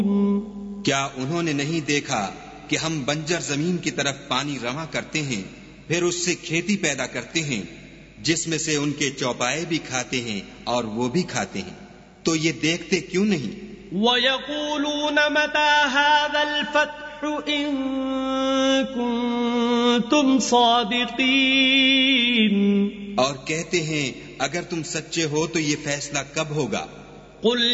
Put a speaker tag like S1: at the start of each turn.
S1: क्या उन्होंने नहीं देखा कि हम बंजर जमीन की तरफ पानी रवा करते हैं, फिर उससे खेती पैदा करते हैं, जिसमें से उनके चौपाए भी खाते हैं और वो भी खाते हैं, तो ये देखते क्यों नहीं?
S2: वयक़ूलून मता हाज़ल फ़त्हु इन कुन्तुम सादिक़ीन,
S1: और कहते हैं अगर तुम सच्चे हो तो ये फैसला कब होगा?